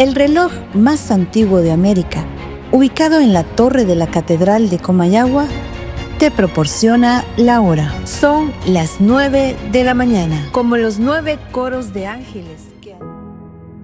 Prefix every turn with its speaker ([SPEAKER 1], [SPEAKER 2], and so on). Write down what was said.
[SPEAKER 1] El reloj más antiguo de América, ubicado en la torre de la Catedral de Comayagua, te proporciona la hora. Son las 9 de la mañana, como los 9 coros de ángeles